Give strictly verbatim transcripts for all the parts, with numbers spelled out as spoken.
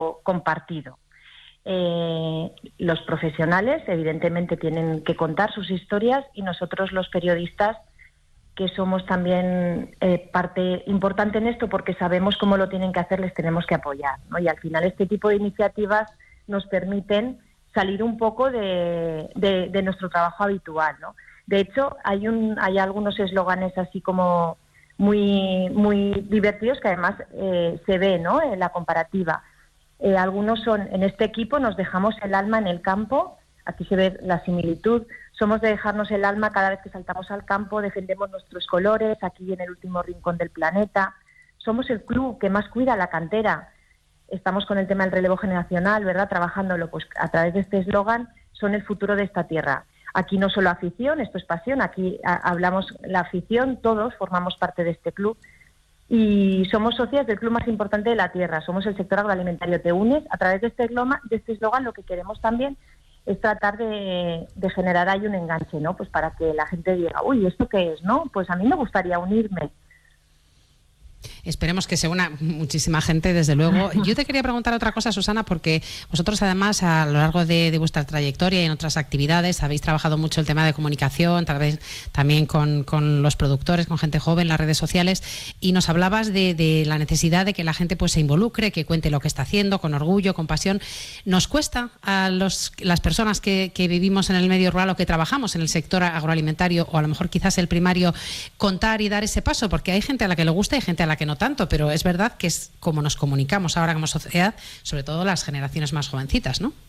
compartido. Eh, los profesionales, evidentemente, tienen que contar sus historias y nosotros, los periodistas, que somos también eh, parte importante en esto porque sabemos cómo lo tienen que hacer, les tenemos que apoyar, ¿no? Y al final este tipo de iniciativas nos permiten salir un poco de, de, de nuestro trabajo habitual, ¿no? De hecho, hay un hay algunos eslóganes así como muy muy divertidos que además eh, se ve, ¿no?, en la comparativa. Eh, algunos son: en este equipo nos dejamos el alma en el campo. Aquí se ve la similitud. Somos de dejarnos el alma cada vez que saltamos al campo, defendemos nuestros colores aquí en el último rincón del planeta. Somos el club que más cuida la cantera. Estamos con el tema del relevo generacional, ¿verdad?, trabajándolo. Pues a través de este eslogan, son el futuro de esta tierra. Aquí no solo afición, esto es pasión. Aquí a, hablamos la afición, todos formamos parte de este club. Y somos socias del club más importante de la tierra. Somos el sector agroalimentario. Te unes a través de este eslogan, de este eslogan. Lo que queremos también es tratar de, de generar ahí un enganche, ¿no? Pues para que la gente diga, uy, ¿esto qué es, no? Pues a mí me gustaría unirme. Esperemos que se una muchísima gente, desde luego. Yo te quería preguntar otra cosa, Susana, porque vosotros además a lo largo de, de vuestra trayectoria y en otras actividades habéis trabajado mucho el tema de comunicación, tal vez también con, con los productores, con gente joven, las redes sociales, y nos hablabas de, de la necesidad de que la gente pues se involucre, que cuente lo que está haciendo con orgullo, con pasión. ¿Nos cuesta a los, las personas que, que vivimos en el medio rural o que trabajamos en el sector agroalimentario o a lo mejor quizás el primario contar y dar ese paso? Porque hay gente a la que le gusta y gente a la que no tanto, pero es verdad que es como nos comunicamos ahora como sociedad, sobre todo las generaciones más jovencitas, ¿no?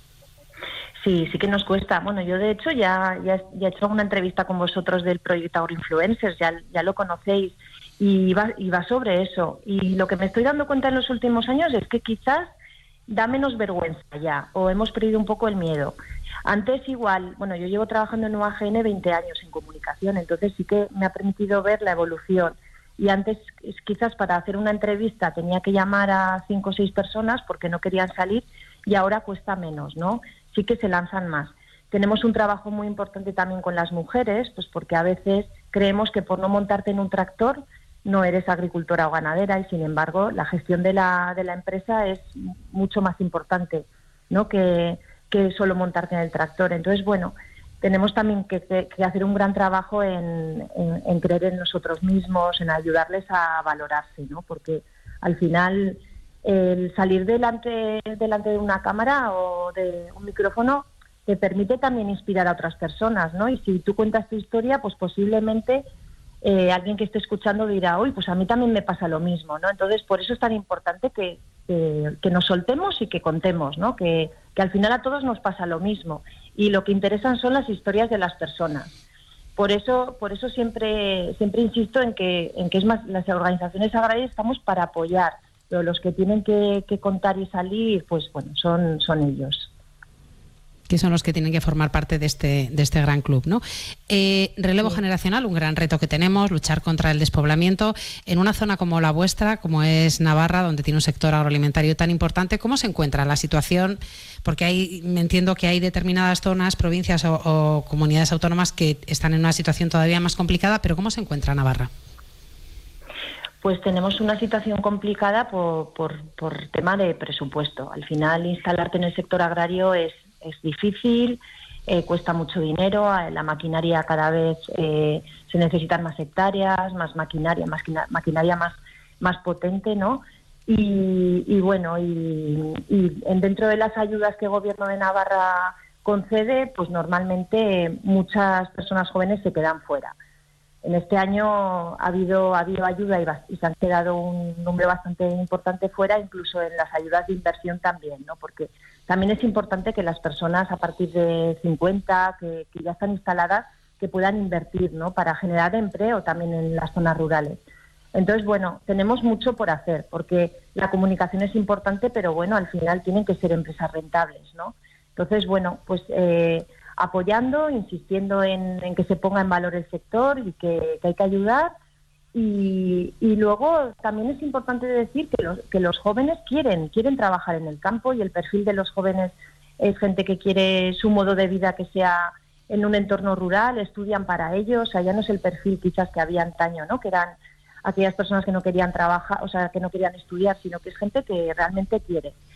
Sí, sí que nos cuesta. Bueno, yo de hecho ya, ya, ya he hecho una entrevista con vosotros del proyecto Agroinfluencers, ya, ya lo conocéis, y va, y va sobre eso. Y lo que me estoy dando cuenta en los últimos años es que quizás da menos vergüenza ya, o hemos perdido un poco el miedo. Antes igual, bueno, yo llevo trabajando en U A G N veinte años en comunicación, entonces sí que me ha permitido ver la evolución. Y antes quizás para hacer una entrevista tenía que llamar a cinco o seis personas porque no querían salir, y ahora cuesta menos, ¿no? Sí que se lanzan más. Tenemos un trabajo muy importante también con las mujeres, pues porque a veces creemos que por no montarte en un tractor no eres agricultora o ganadera, y sin embargo la gestión de la, de la empresa es mucho más importante, ¿no?, que, que solo montarte en el tractor. Entonces, bueno, tenemos también que, que, que hacer un gran trabajo en, en, en creer en nosotros mismos, en ayudarles a valorarse, ¿no? Porque al final el salir delante, delante de una cámara o de un micrófono te permite también inspirar a otras personas, ¿no? Y si tú cuentas tu historia, pues posiblemente eh, alguien que esté escuchando dirá, uy, pues a mí también me pasa lo mismo, ¿no? Entonces, por eso es tan importante que, que, que nos soltemos y que contemos, ¿no? Que, que al final a todos nos pasa lo mismo. Y lo que interesan son las historias de las personas. Por eso, por eso siempre, siempre insisto en que, en que es más, las organizaciones agrarias estamos para apoyar, pero los que tienen que, que contar y salir, pues bueno, son, son ellos. Que son los que tienen que formar parte de este, de este gran club, ¿no? Eh, relevo sí. generacional, un gran reto que tenemos, luchar contra el despoblamiento en una zona como la vuestra, como es Navarra, donde tiene un sector agroalimentario tan importante. ¿Cómo se encuentra la situación? Porque hay, me entiendo que hay determinadas zonas, provincias o, o comunidades autónomas que están en una situación todavía más complicada, pero ¿cómo se encuentra Navarra? Pues tenemos una situación complicada por, por, por tema de presupuesto. Al final, instalarte en el sector agrario es es difícil, eh, cuesta mucho dinero, la maquinaria cada vez eh, se necesitan más hectáreas, más maquinaria, más maquinaria más, más potente, ¿no? Y, y bueno, y, y dentro de las ayudas que el Gobierno de Navarra concede, pues normalmente muchas personas jóvenes se quedan fuera. En este año ha habido, ha habido ayuda y, y se han quedado un número bastante importante fuera, incluso en las ayudas de inversión también, ¿no? Porque también es importante que las personas a partir de cincuenta, que, que ya están instaladas, que puedan invertir, ¿no?, para generar empleo también en las zonas rurales. Entonces, bueno, tenemos mucho por hacer, porque la comunicación es importante, pero bueno, al final tienen que ser empresas rentables, ¿no? Entonces, bueno, pues eh, apoyando, insistiendo en, en que se ponga en valor el sector y que, que hay que ayudar. Y, y luego también es importante decir que los, que los jóvenes quieren, quieren trabajar en el campo, y el perfil de los jóvenes es gente que quiere su modo de vida que sea en un entorno rural, estudian para ello. O sea, ya no es el perfil quizás que había antaño, ¿no?, que eran aquellas personas que no querían trabajar, o sea, que no querían estudiar, sino que es gente que realmente quiere.